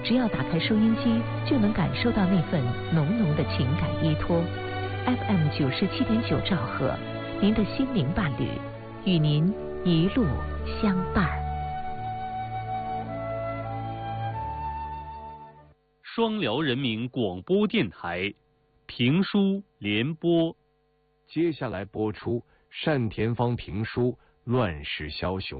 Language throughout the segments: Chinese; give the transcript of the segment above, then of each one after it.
只要打开收音机，就能感受到那份浓浓的情感依托。FM 97.9兆赫，您的心灵伴侣，与您一路相伴。 双辽人民广播电台评书联播， 接下来播出单田芳评书《乱世枭雄》。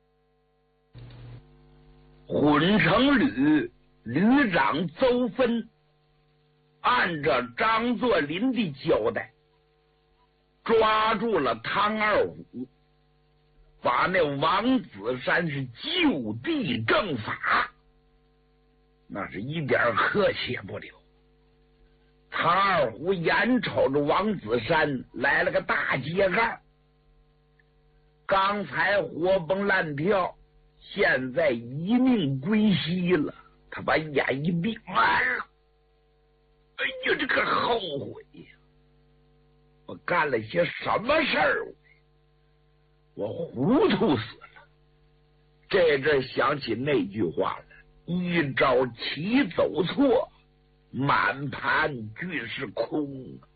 混成旅，旅长邹芬按照张作霖的交代，抓住了汤二虎，把那王子山是就地正法，那是一点客气也不留。汤二虎眼瞅着王子山来了个大揭盖，刚才活蹦乱跳，现在一命归西了，他把眼一闭，完了，哎呀，这个后悔呀！我干了些什么事儿？我糊涂死了。这阵想起那句话来：一朝棋走错，满盘俱是空。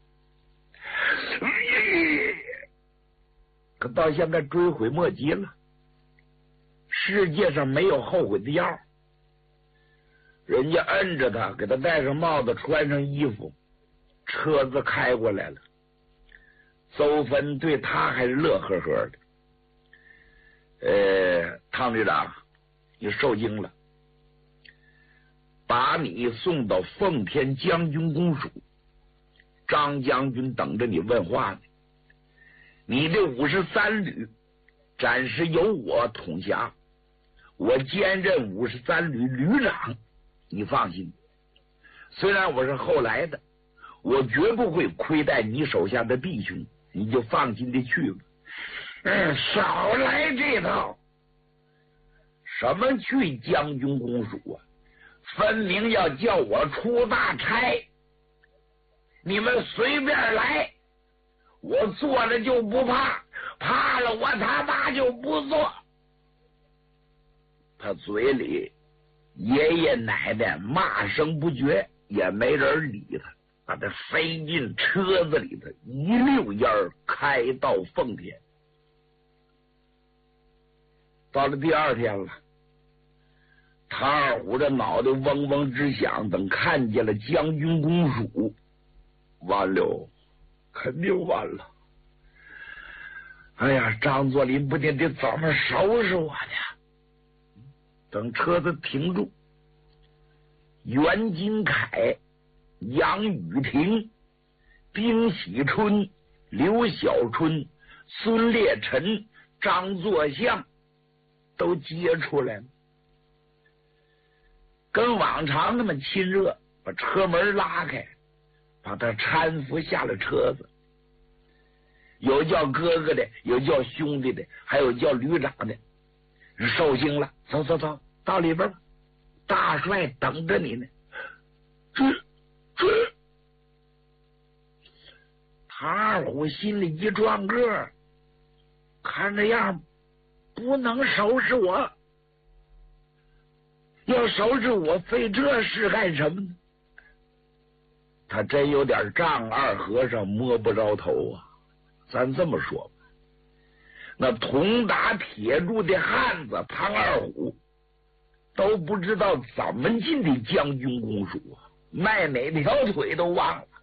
可到现在追悔莫及了。世界上没有后悔的药，人家摁着他，给他戴上帽子，穿上衣服，车子开过来了。邹芬对他还是乐呵呵的。汤旅长，你受惊了，把你送到奉天将军公署，张将军等着你问话呢。你这53旅暂时由我统辖，我兼任53旅旅长，你放心。虽然我是后来的，我绝不会亏待你手下的弟兄，你就放心的去吧。少来这套！什么去将军公署啊？分明要叫我出大差。你们随便来，我做了就不怕，怕了我他妈就不做。他嘴里爷爷奶奶骂声不绝，也没人理他，把他塞进车子里头，一溜烟儿开到奉天。到了第二天了，汤二虎的脑袋嗡嗡直响，等看见了将军公署，完了，肯定完了。哎呀，张作霖不定得怎么收拾我呢？等车子停住，袁金凯、杨雨婷、丁喜春、刘小春、孙烈臣、张作相都接出来了，跟往常那么亲热，把车门拉开，把他搀扶下了车子。有叫哥哥的，有叫兄弟的，还有叫旅长的。受惊了，走走走，到里边吧，大帅等着你呢。唐二虎心里一撞个，看这样不能收拾我，要收拾我费这事干什么呢？他真有点丈二和尚摸不着头啊。咱这么说吧，那铜打铁柱的汉子唐二虎都不知道怎么进的将军公署啊，迈哪条腿都忘了。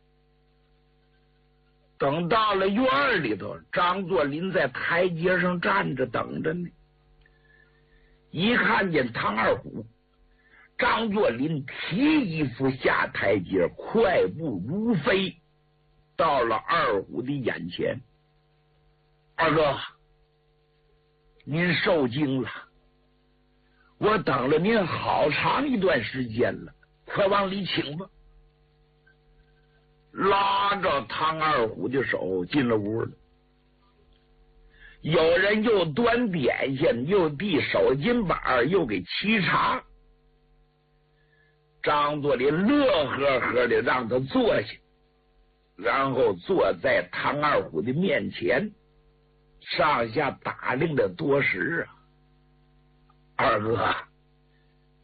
等到了院里头，张作霖在台阶上站着等着呢。一看见唐二虎，张作霖提衣服下台阶，快步如飞，到了二虎的眼前。二哥，您受惊了，我等了您好长一段时间了，快往里请吧。拉着汤二虎的手进了屋了，有人又端点心，又递手巾板，又给沏茶。张作霖乐呵呵的让他坐下，然后坐在汤二虎的面前，上下打量的多时啊。二哥，